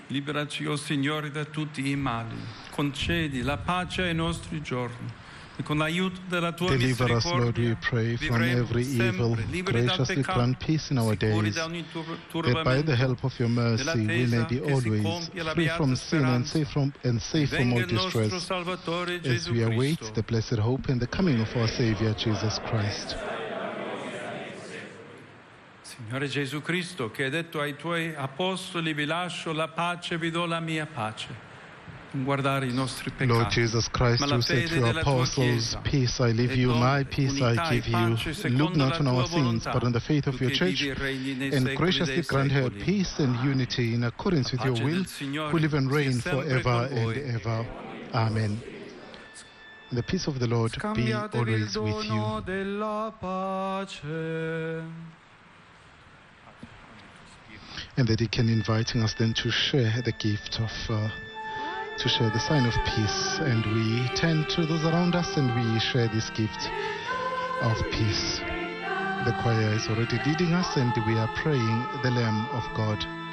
Liberaci, o Signore, da tutti i mali. Concedi la pace ai nostri giorni. E con l'aiuto della tua Deliver us, Lord, we misericordia, pray, from vivremo every evil. sempre liberi dal Graciously peccato, grant peace in our sicuri days, da ogni that by turbamento, the help of your mercy we may be nell'attesa che si always compia la free from beata sin and speranza. safe from Venga all il nostro distress, Salvatore as Gesù we await Cristo. the blessed hope and the coming of our Savior, Jesus Christ. Signore Gesù Cristo, che hai detto ai tuoi apostoli: vi lascio la pace, vi do la mia pace. Non guardare i nostri peccati, Lord Jesus Christ, ma la you said fede to your della tua apostles, Chiesa. peace I leave you, my peace I Unità e give you. pace Look secondo not la on tua our sins, volontà, but on the faith of tu your che church, vivi e regni nei and secoli graciously dei grant her secoli. peace and unity in accordance with your pace will, del Signore who live and sia reign sempre forever con and voi. ever. Amen. The peace of the Lord be Scambiatevi il always with dono you. della pace. And the deacon inviting us then to share the gift of, to share the sign of peace. And we turn to those around us and we share this gift of peace. The choir is already leading us and we are praying the Lamb of God.